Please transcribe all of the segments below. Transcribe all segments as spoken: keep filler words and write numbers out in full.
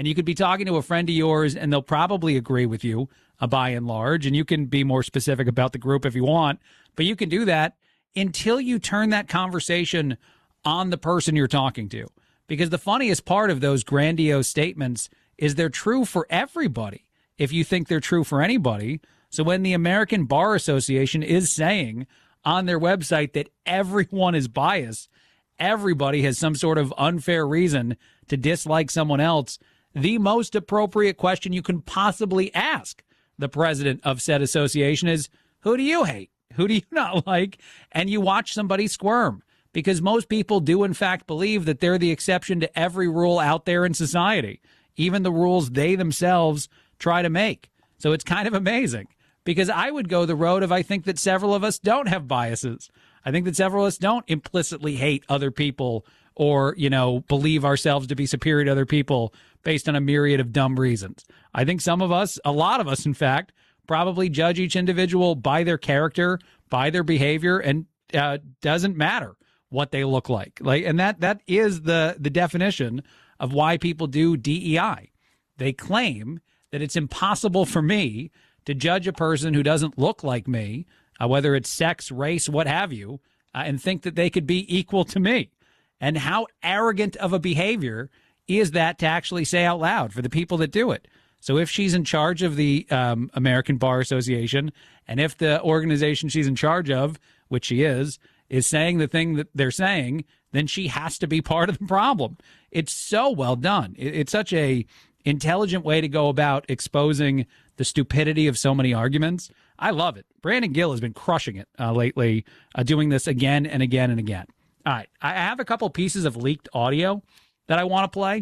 And you could be talking to a friend of yours, and they'll probably agree with you uh, by and large. And you can be more specific about the group if you want, but you can do that until you turn that conversation on the person you're talking to. Because the funniest part of those grandiose statements is they're true for everybody if you think they're true for anybody. So when the American Bar Association is saying on their website that everyone is biased, everybody has some sort of unfair reason to dislike someone else, the most appropriate question you can possibly ask the president of said association is, who do you hate? Who do you not like? And you watch somebody squirm, because most people do, in fact, believe that they're the exception to every rule out there in society, even the rules they themselves try to make. So it's kind of amazing, because I would go the road of I think that several of us don't have biases. I think that several of us don't implicitly hate other people or, you know, believe ourselves to be superior to other people based on a myriad of dumb reasons. I think some of us, a lot of us, in fact, probably judge each individual by their character, by their behavior, and uh, doesn't matter what they look like. Like, and that that is the the definition of why people do D E I. They claim that it's impossible for me to judge a person who doesn't look like me, uh, whether it's sex, race, what have you, uh, and think that they could be equal to me. And how arrogant of a behavior is that to actually say out loud for the people that do it? So if she's in charge of the um, American Bar Association, and if the organization she's in charge of, which she is, is saying the thing that they're saying, then she has to be part of the problem. It's so well done. It's such a intelligent way to go about exposing the stupidity of so many arguments. I love it. Brandon Gill has been crushing it uh, lately, uh, doing this again and again and again. All right, I have a couple pieces of leaked audio that I want to play.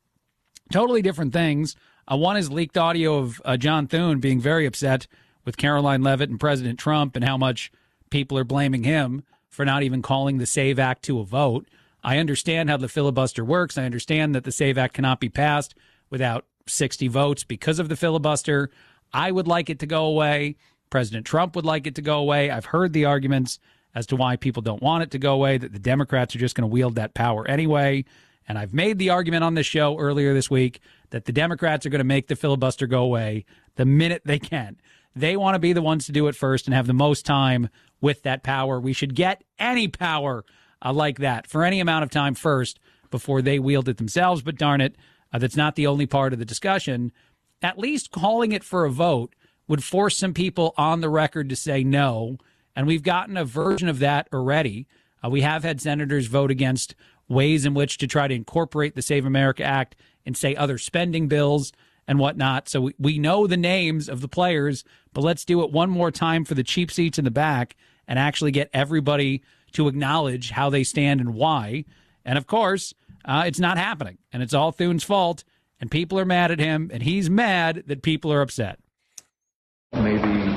Totally different things. Uh, one is leaked audio of uh, John Thune being very upset with Caroline Leavitt and President Trump and how much people are blaming him for not even calling the SAVE Act to a vote. I understand how the filibuster works. I understand that the SAVE Act cannot be passed without sixty votes because of the filibuster. I would like it to go away. President Trump would like it to go away. I've heard the arguments as to why people don't want it to go away, that the Democrats are just going to wield that power anyway. And I've made the argument on this show earlier this week that the Democrats are going to make the filibuster go away the minute they can. They want to be the ones to do it first and have the most time with that power. We should get any power uh, like that for any amount of time first before they wield it themselves. But darn it, uh, that's not the only part of the discussion. At least calling it for a vote would force some people on the record to say no. And we've gotten a version of that already. Uh, we have had senators vote against ways in which to try to incorporate the Save America Act and say other spending bills and whatnot. So we, we know the names of the players, but let's do it one more time for the cheap seats in the back and actually get everybody to acknowledge how they stand and why. And of course, uh, it's not happening, and it's all Thune's fault, and people are mad at him, and he's mad that people are upset. Maybe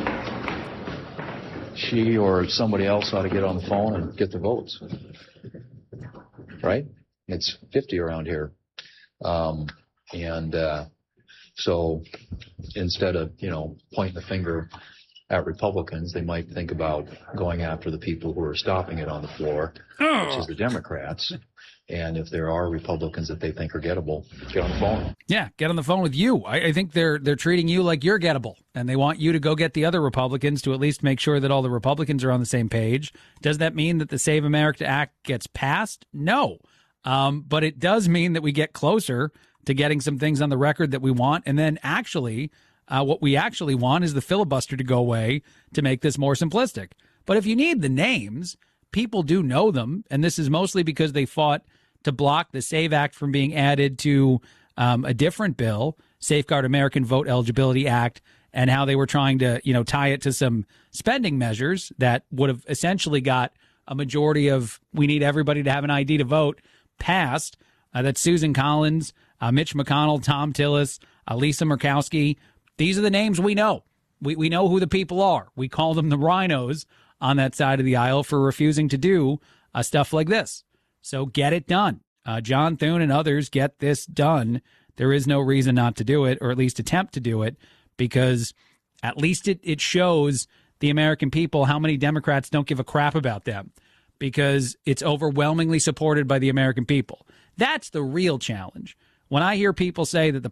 she or somebody else ought to get on the phone and get the votes. Right? It's fifty around here. Um, and uh, so instead of, you know, pointing the finger at Republicans, they might think about going after the people who are stopping it on the floor, oh. which is the Democrats. And if there are Republicans that they think are gettable, get on the phone. Yeah, get on the phone with you. I, I think they're they're treating you like you're gettable, and they want you to go get the other Republicans to at least make sure that all the Republicans are on the same page. Does that mean that the Save America Act gets passed? No. Um, but it does mean that we get closer to getting some things on the record that we want. And then actually, uh, what we actually want is the filibuster to go away to make this more simplistic. But if you need the names, people do know them. And this is mostly because they fought to block the SAVE Act from being added to um, a different bill, Safeguard American Vote Eligibility Act, and how they were trying to, you know, tie it to some spending measures that would have essentially got a majority of we need everybody to have an I D to vote passed. Uh, that's Susan Collins, uh, Mitch McConnell, Tom Tillis, uh, Lisa Murkowski. These are the names we know. We we know who the people are. We call them the rhinos on that side of the aisle for refusing to do uh, stuff like this. So get it done. Uh, John Thune and others, get this done. There is no reason not to do it, or at least attempt to do it, because at least it, it shows the American people how many Democrats don't give a crap about them, because it's overwhelmingly supported by the American people. That's the real challenge. When I hear people say that the